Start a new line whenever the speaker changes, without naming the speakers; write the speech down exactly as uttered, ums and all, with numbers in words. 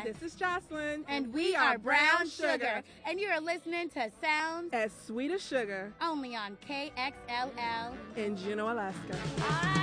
This is Jocelyn.
And we are Brown Sugar. And you're listening to Sounds
As Sweet as Sugar
only on K X L L
in Juneau, Alaska.